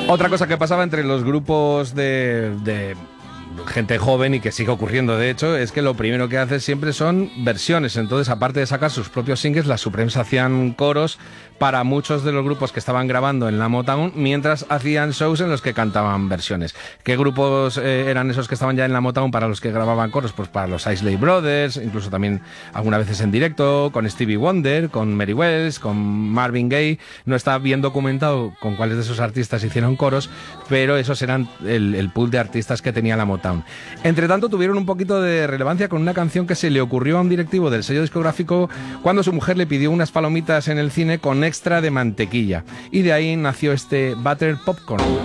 Otra cosa que pasaba entre los grupos de gente joven, y que sigue ocurriendo de hecho, es que lo primero que hace siempre son versiones. Entonces, aparte de sacar sus propios singles, las Supremes hacían coros para muchos de los grupos que estaban grabando en la Motown, mientras hacían shows en los que cantaban versiones. ¿Qué grupos eran esos que estaban ya en la Motown para los que grababan coros? Pues para los Isley Brothers, incluso también algunas veces en directo, con Stevie Wonder, con Mary Wells, con Marvin Gaye. No está bien documentado con cuáles de esos artistas hicieron coros, pero esos eran el pool de artistas que tenía la Motown. Entre tanto, tuvieron un poquito de relevancia con una canción que se le ocurrió a un directivo del sello discográfico cuando su mujer le pidió unas palomitas en el cine con extra de mantequilla, y de ahí nació este Butter Popcorn.